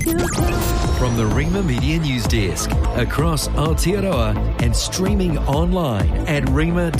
From the Rima Media News Desk, across Aotearoa and streaming online at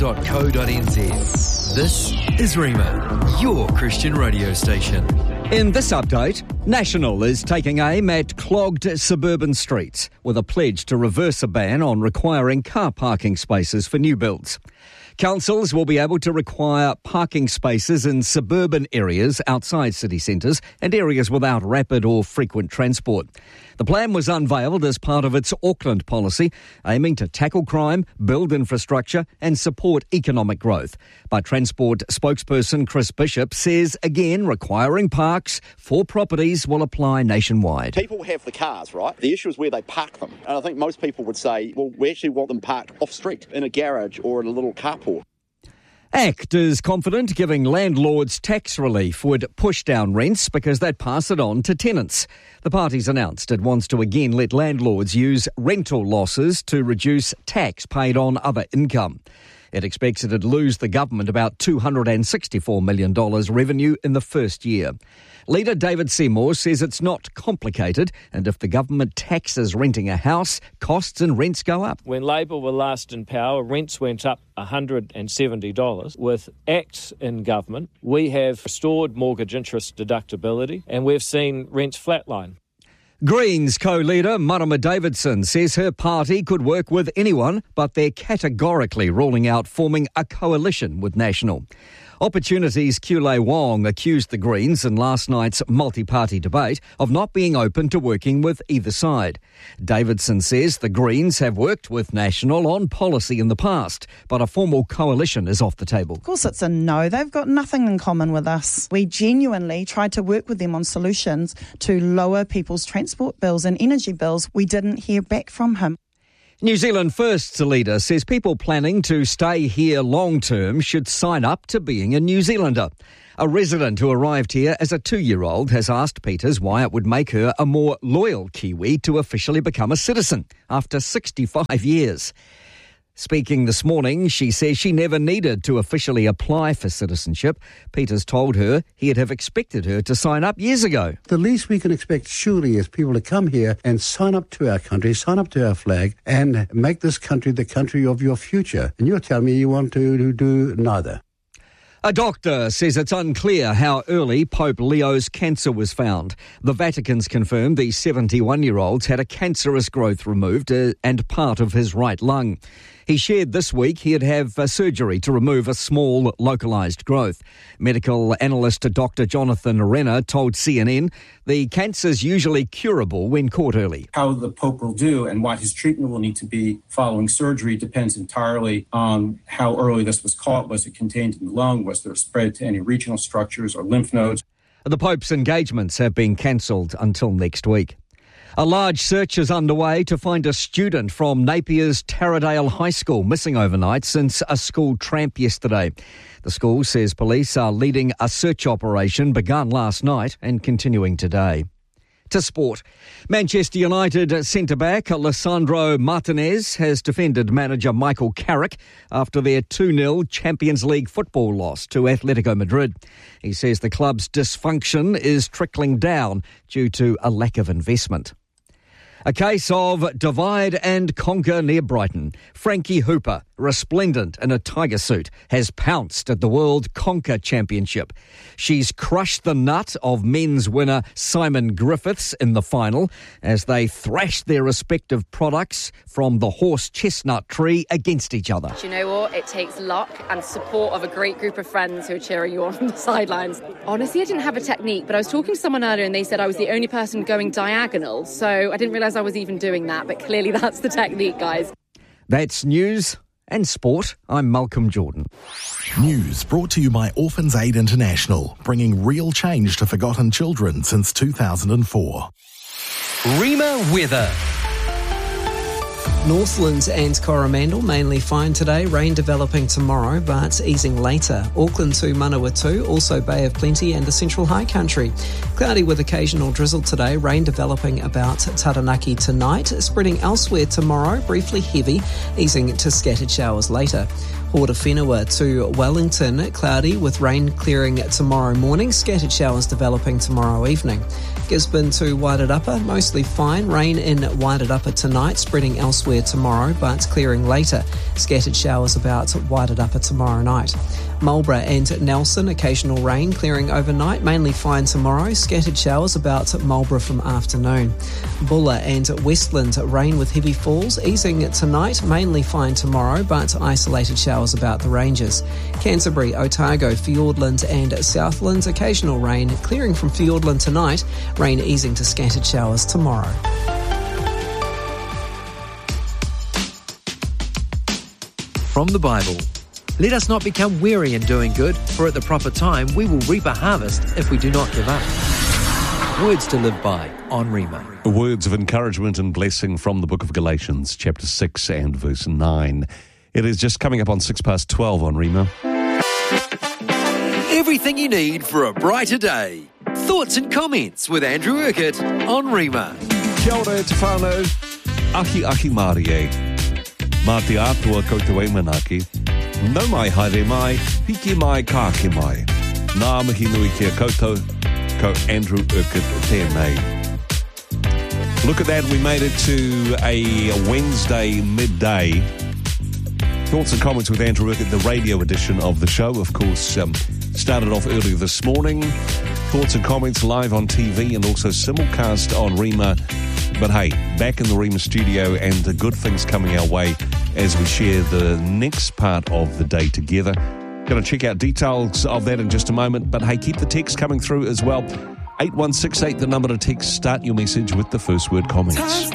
rima.co.nz. This is Rima, your Christian radio station. In this update, National is taking aim at clogged suburban streets with a pledge to reverse a ban on requiring car parking spaces for new builds. Councils will be able to require parking spaces in suburban areas outside city centres and areas without rapid or frequent transport. The plan was unveiled as part of its Auckland policy, aiming to tackle crime, build infrastructure and support economic growth. But Transport spokesperson Chris Bishop says, again, requiring parks for properties will apply nationwide. People have the cars, right? The issue is where they park them. And I think most people would say, well, we actually want them parked off-street, in a garage or in a little carport. ACT is confident giving landlords tax relief would push down rents because they'd pass it on to tenants. The party's announced it wants to again let landlords use rental losses to reduce tax paid on other income. It expects it'd lose the government about $264 million revenue in the first year. Leader David Seymour says it's not complicated, and if the government taxes renting a house, costs and rents go up. When Labor were last in power, rents went up $170. With ACT in government, we have restored mortgage interest deductibility, and we've seen rents flatline. Greens co-leader Marama Davidson says her party could work with anyone, but they're categorically ruling out forming a coalition with National. Opportunity's Kulei Wong accused the Greens in last night's multi-party debate of not being open to working with either side. Davidson says the Greens have worked with National on policy in the past, but a formal coalition is off the table. Of course it's a no. They've got nothing in common with us. We genuinely tried to work with them on solutions to lower people's transport bills and energy bills. We didn't hear back from him. New Zealand First's leader says people planning to stay here long-term should sign up to being a New Zealander. A resident who arrived here as a 2-year-old has asked Peters why it would make her a more loyal Kiwi to officially become a citizen after 65 years. Speaking this morning, she says she never needed to officially apply for citizenship. Peters told her he'd have expected her to sign up years ago. The least we can expect surely is people to come here and sign up to our country, sign up to our flag and make this country the country of your future. And you're telling me you want to do neither. A doctor says it's unclear how early Pope Leo's cancer was found. The Vatican's confirmed the 71-year-old's had a cancerous growth removed and part of his right lung. He shared this week he'd have surgery to remove a small localised growth. Medical analyst Dr. Jonathan Renner told CNN the cancer's usually curable when caught early. How the Pope will do and what his treatment will need to be following surgery depends entirely on how early this was caught. Was it contained in the lung? Was there spread to any regional structures or lymph nodes? The Pope's engagements have been cancelled until next week. A large search is underway to find a student from Napier's Taradale High School missing overnight since a school tramp yesterday. The school says police are leading a search operation begun last night and continuing today. To sport. Manchester United centre-back Alessandro Martinez has defended manager Michael Carrick after their 2-0 Champions League football loss to Atletico Madrid. He says the club's dysfunction is trickling down due to a lack of investment. A case of divide and conquer near Brighton. Frankie Hooper, resplendent in a tiger suit, has pounced at the World Conquer Championship. She's crushed the nut of men's winner Simon Griffiths in the final as they thrashed their respective products from the horse chestnut tree against each other. Do you know what? It takes luck and support of a great group of friends who are cheering you on from the sidelines. Honestly, I didn't have a technique, but I was talking to someone earlier and they said I was the only person going diagonal, so I didn't realise I was even doing that, but clearly that's the technique, guys. That's news and sport. I'm Malcolm Jordan. News brought to you by Orphans Aid International, bringing real change to forgotten children since 2004. Rima weather. Northland and Coromandel mainly fine today, rain developing tomorrow but easing later. Auckland to Manawatu, also Bay of Plenty and the Central High Country. Cloudy with occasional drizzle today, rain developing about Taranaki tonight, spreading elsewhere tomorrow, briefly heavy, easing to scattered showers later. Hortowhenua to Wellington, cloudy with rain clearing tomorrow morning, scattered showers developing tomorrow evening. Gisborne to Wairarapa, mostly fine, rain in Wairarapa tonight, spreading elsewhere tomorrow but clearing later. Scattered showers about Wairarapa tomorrow night. Marlborough and Nelson, occasional rain clearing overnight, mainly fine tomorrow, scattered showers about Marlborough from afternoon. Bulla and Westland, rain with heavy falls, easing tonight, mainly fine tomorrow but isolated showers about the ranges. Canterbury, Otago, Fiordland and Southland, occasional rain clearing from Fiordland tonight, rain easing to scattered showers tomorrow. From the Bible. Let us not become weary in doing good, for at the proper time we will reap a harvest if we do not give up. Words to live by on Rhema. Words of encouragement and blessing from the book of Galatians, chapter 6 and verse 9. It is just coming up on 12 on Rhema. Everything you need for a brighter day. Thoughts and comments with Andrew Urquhart on Rhema. Kia ora te whānau, ahi marie. Mā te atua koutou e manaki. No mai haere mai, hiki mai kāke mai. Nā mihi nui kia koutou, ko Andrew Urquhart tēnei. Look at that, we made it to a Wednesday midday. Thoughts and comments with Andrew Urquhart, the radio edition of the show, of course, started off earlier this morning. Thoughts and comments live on TV and also simulcast on Rhema. But hey, back in the Rhema studio and the good things coming our way as we share the next part of the day together. Going to check out details of that in just a moment. But hey, keep the text coming through as well. 8168, the number to text. Start your message with the first word comments.